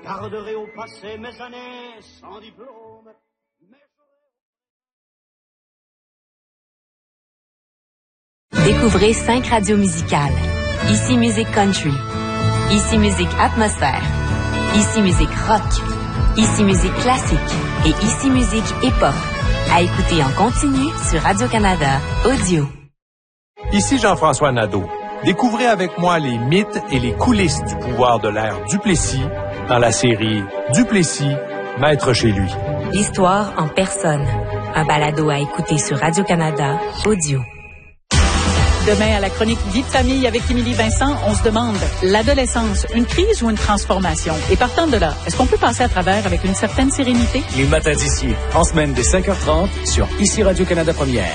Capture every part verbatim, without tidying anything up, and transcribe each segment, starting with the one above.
garderai au passé mes années sans diplôme. Découvrez cinq radios musicales. Ici Musique Country. Ici Musique Atmosphère. Ici Musique Rock. Ici Musique Classique. Et Ici Musique Hip-Hop. À écouter en continu sur Radio-Canada Audio. Ici Jean-François Nadeau. Découvrez avec moi les mythes et les coulisses du pouvoir de l'ère Duplessis dans la série Duplessis, maître chez lui. L'histoire en personne. Un balado à écouter sur Radio-Canada Audio. Demain, à la chronique Vie de famille avec Émilie Vincent, on se demande, l'adolescence, une crise ou une transformation? Et partant de là, est-ce qu'on peut passer à travers avec une certaine sérénité? Les matins d'ici, en semaine dès cinq heures trente, sur Ici Radio-Canada Première.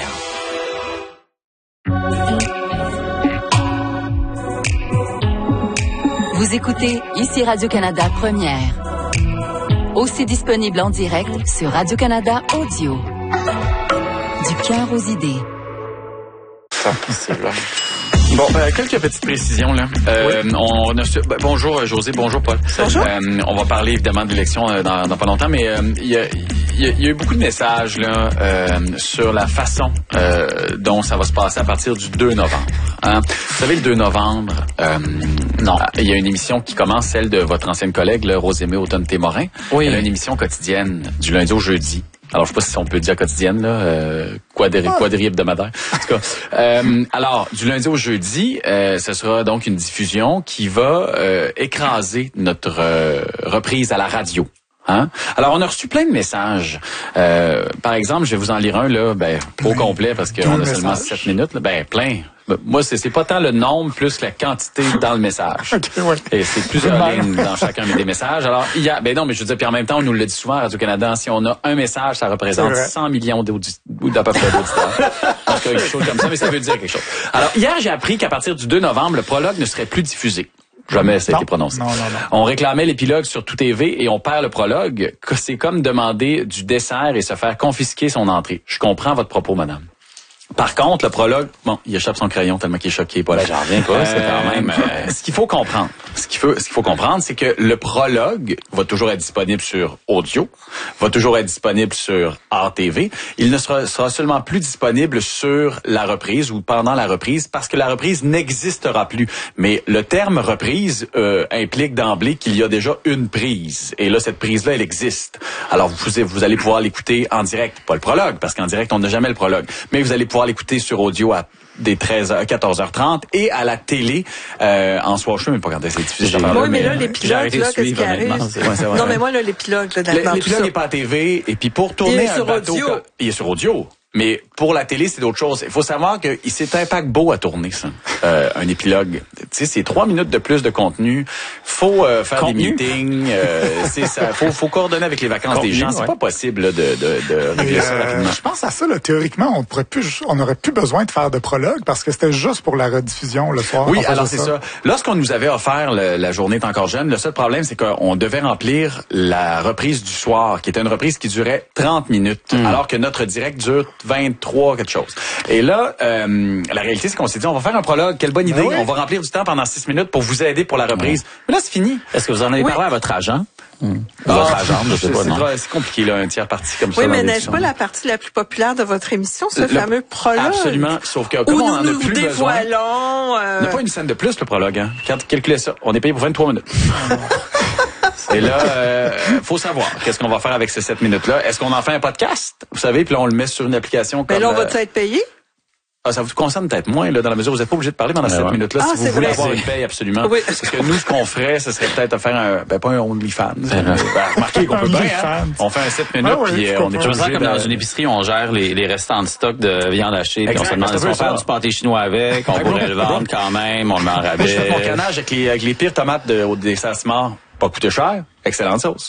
Vous écoutez Ici Radio-Canada Première. Aussi disponible en direct sur Radio-Canada Audio. Du cœur aux idées. Bon, euh, quelques petites précisions là. Euh, oui. On a ben, bonjour José, bonjour Paul. Bonjour. Euh, on va parler évidemment de l'élection euh, dans, dans pas longtemps, mais il euh, y, a, y, a, y a eu beaucoup de messages là euh, sur la façon euh, dont ça va se passer à partir du deux novembre. Hein? Vous savez, le deux novembre, euh, non, il y a une émission qui commence, celle de votre ancienne collègue, là, Rosemée Automne-Témorin. Oui. Elle a une émission quotidienne du lundi au jeudi. Alors, je sais pas si on peut dire quotidienne, là, euh, quadri, ah. quadri hebdomadaire. En tout cas, euh, alors, du lundi au jeudi, euh, ce sera donc une diffusion qui va euh, écraser notre euh, reprise à la radio. Hein? Alors, on a reçu plein de messages. Euh, par exemple, je vais vous en lire un, là, ben, au complet, parce qu'on a seulement sept minutes. Là, ben, plein. Moi, c'est, c'est pas tant le nombre plus la quantité dans le message. Okay, ouais. Et c'est plusieurs lignes dans chacun des messages. Alors, il y a, ben non, mais je veux dire, puis en même temps, on nous le dit souvent à Radio-Canada, si on a un message, ça représente cent millions d'auditeurs, d'à peu près d'auditeurs. En tout cas, quelque chose comme ça, mais ça veut dire quelque chose. Alors, hier, j'ai appris qu'à partir du deux novembre, le prologue ne serait plus diffusé. Jamais ça a été prononcé. Non, non, non. On réclamait l'épilogue sur Tout T V et on perd le prologue. C'est comme demander du dessert et se faire confisquer son entrée. Je comprends votre propos, madame. Par contre, le prologue, bon, il échappe son crayon tellement qu'il est choqué. Pas là, j'en reviens pas. Euh, c'est quand même. Euh, ce qu'il faut comprendre, ce qu'il faut, ce qu'il faut comprendre, c'est que le prologue va toujours être disponible sur audio, va toujours être disponible sur R T V. Il ne sera, sera seulement plus disponible sur la reprise ou pendant la reprise parce que la reprise n'existera plus. Mais le terme reprise euh, implique d'emblée qu'il y a déjà une prise. Et là, cette prise-là, elle existe. Alors, vous, vous allez pouvoir l'écouter en direct, pas le prologue, parce qu'en direct, on n'a jamais le prologue. Mais vous allez pouvoir l'écouter sur audio à des treize heures, quatorze heures trente et à la télé euh, en soir. Je sais même pas quand c'est diffusé. Oui, mais, mais là, l'épilogue, là, qu'est-ce qui arrive? Ouais, non, mais moi, là, l'épilogue, là, dans l'épilogue n'est pas à T V, et puis pour tourner un bateau... Audio. Comme, il est sur audio. Mais pour la télé, c'est d'autres choses. Il faut savoir que c'est un paquebot à tourner, ça. Euh, un épilogue. Tu sais, c'est trois minutes de plus de contenu. Faut euh, faire contenu? des meetings. Euh, c'est ça. Faut, faut coordonner avec les vacances contenu, des gens. C'est ouais. pas possible là, de, de, de régler euh, ça rapidement. Je pense à ça. Là, théoriquement, on pourrait plus, on n'aurait plus besoin de faire de prologue parce que c'était juste pour la rediffusion le soir. Oui, alors c'est ça. ça. Lorsqu'on nous avait offert le, la journée est encore jeune, le seul problème, c'est qu'on devait remplir la reprise du soir, qui était une reprise qui durait trente minutes, mm. alors que notre direct dure vingt-trois quelque chose. Et là, euh, la réalité, c'est qu'on s'est dit, on va faire un prologue. Quelle bonne idée. Oui. On va remplir du temps pendant six minutes pour vous aider pour la reprise. Oui. Mais là, c'est fini. Est-ce que vous en avez oui. parlé à votre agent? Hum. Ah, votre agent, je sais pas, non. C'est compliqué, là, un tiers parti comme oui, ça. Oui, mais n'est-ce pas la partie la plus populaire de votre émission, ce le, fameux prologue? Absolument. Sauf que, comme où on en nous a plus dévoilons, besoin. Euh... On n'a pas une scène de plus, le prologue, hein. Quand calculez ça. On est payé pour vingt-trois minutes. Et là, euh, faut savoir qu'est-ce qu'on va faire avec ces sept minutes-là. Est-ce qu'on en fait un podcast? Vous savez, puis là, on le met sur une application comme... Mais là, on va-tu être payé? Ah, ça vous concerne peut-être moins, là, dans la mesure où vous n'êtes pas obligé de parler pendant sept ouais. minutes-là, ah, si vous voulez vrai. avoir une paye, absolument. Oui. Parce que nous, ce qu'on ferait, ce serait peut-être de faire un, ben, pas un OnlyFans. Ben, ben, remarquez qu'on peut bien, hein. On fait un sept minutes, ah, oui, puis euh, on est toujours comme de... dans une épicerie, on gère les, les restants de stock de viande hachée, puis on se demande si on fait du pâté chinois avec, on pourrait le vendre quand même, on le met en rabais. Moi, je fais mon canage avec les, avec les pires tomates de, des Sasse-Morts. Pas coûté cher. Excellente sauce.